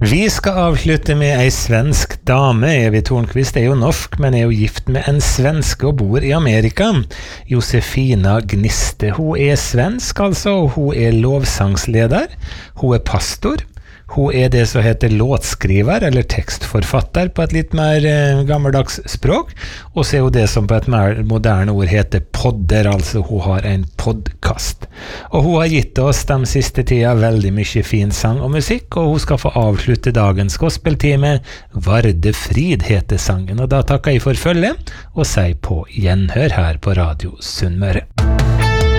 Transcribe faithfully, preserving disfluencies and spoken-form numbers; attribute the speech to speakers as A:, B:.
A: Vi skal avslutte med ei svensk dame. Evy Tornqvist er jo norsk, men er jo gift med en svenske og bor i Amerika. Josefina Gniste. Hun er svensk, altså, og hun er lovsangsleder. Hun er pastor. Hun er det som heter låtskriver, eller tekstforfatter på et litt mer eh, gammeldags språk. Og så er hun det som på et mer moderne ord heter podder, altså hun har en podcast. Og hun har gitt oss de siste tida veldig mye fin sang og musikk, og hun skal få avslutte dagens gospeltime. Varde Frid heter sangen, og da takker jeg for følge, og sier på gjenhør her på Radio Sunnmøre.